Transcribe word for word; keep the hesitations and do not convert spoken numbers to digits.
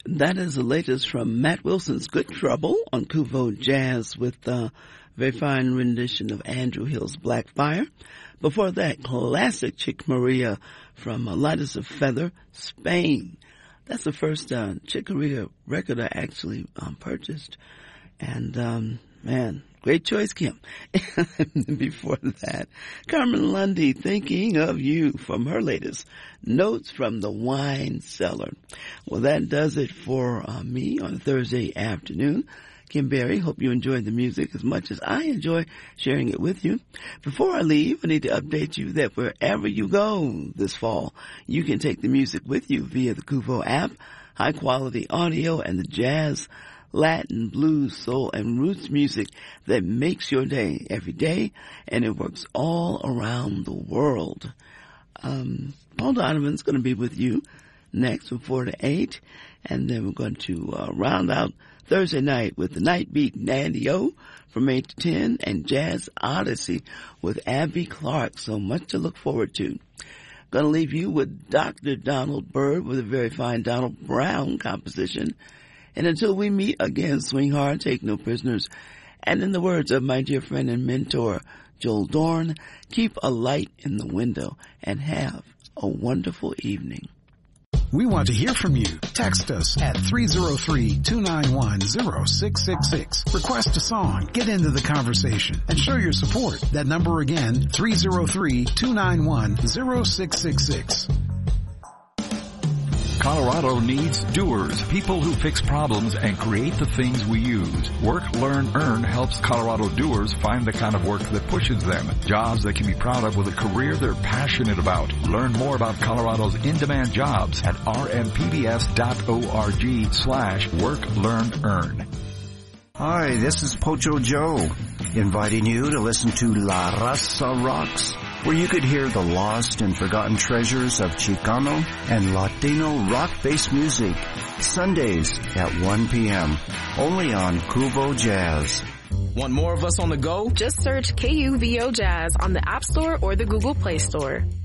That is the latest from Matt Wilson's Good Trouble on Kuvo Jazz with a very fine rendition of Andrew Hill's Black Fire. Before that, classic Chick Maria from Light of Feather, Spain. That's the first uh, Chick Maria record I actually um, purchased. And, um, man, great choice, Kim. Before that, Carmen Lundy, Thinking of You from her latest Notes from the Wine Cellar. Well, that does it for uh, me on Thursday afternoon. Kim Berry, hope you enjoyed the music as much as I enjoy sharing it with you. Before I leave, I need to update you that wherever you go this fall, you can take the music with you via the Kuvo app, high quality audio, and the jazz, Latin, blues, soul, and roots music that makes your day every day, and it works all around the world. Um, Paul Donovan's going to be with you next from four to eight, and then we're going to uh, round out Thursday night with the Night Beat Nandy O from eight to ten, and Jazz Odyssey with Abby Clark. So much to look forward to. Going to leave you with Doctor Donald Byrd with a very fine Donald Brown composition. And until we meet again, swing hard, take no prisoners. And in the words of my dear friend and mentor, Joel Dorn, keep a light in the window and have a wonderful evening. We want to hear from you. Text us at three oh three, two nine one, oh six six six. Request a song, get into the conversation, and show your support. That number again, three oh three, two nine one, oh six six six. Colorado needs doers, people who fix problems and create the things we use. Work, Learn, Earn helps Colorado doers find the kind of work that pushes them. Jobs they can be proud of with a career they're passionate about. Learn more about Colorado's in-demand jobs at rmpbs.org slash work, learn, earn. Hi, this is Pocho Joe, inviting you to listen to La Raza Rocks, where you could hear the lost and forgotten treasures of Chicano and Latino rock-based music, Sundays at one p.m., only on Kuvo Jazz. Want more of us on the go? Just search K U V O Jazz on the App Store or the Google Play Store.